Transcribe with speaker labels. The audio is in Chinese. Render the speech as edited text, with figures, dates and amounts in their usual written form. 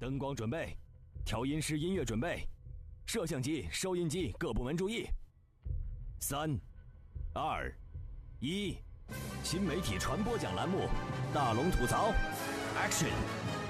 Speaker 1: 灯光准备，调音师音乐准备，摄像机、收音机各部门注意。3、2、1，新媒体传播奖栏目《大龙吐槽》 ，Action！